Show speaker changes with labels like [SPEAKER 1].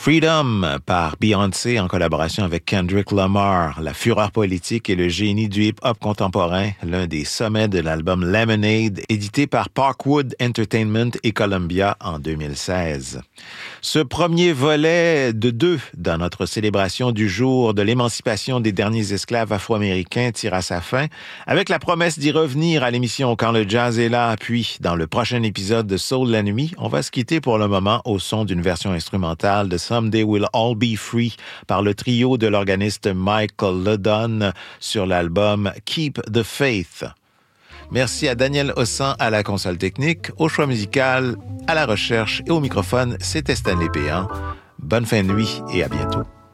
[SPEAKER 1] Freedom par Beyoncé en collaboration avec Kendrick Lamar, la fureur politique et le génie du hip-hop contemporain, l'un des sommets de l'album Lemonade, édité par Parkwood Entertainment et Columbia en 2016. Ce premier volet de 2 dans notre célébration du jour de l'émancipation des derniers esclaves afro-américains tire à sa fin, avec la promesse d'y revenir à l'émission Quand le jazz est là, puis dans le prochain épisode de Soul la nuit, on va se quitter pour le moment au son d'une version instrumentale de Someday We'll All Be Free par le trio de l'organiste Michael Ludon sur l'album Keep the Faith. Merci à Daniel Hossan à la console technique, au choix musical, à la recherche et au microphone, c'était Stanley Péan. Bonne fin de nuit et à bientôt.